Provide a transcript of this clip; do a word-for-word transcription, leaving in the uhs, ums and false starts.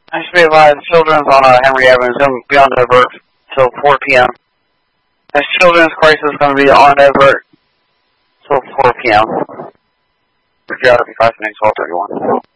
I should be advised, Children's on uh, Henry Avenue is going to be on divert till four p m The Children's Crisis is going to be on divert till four p m If you're out of five minutes, twelve thirty-one.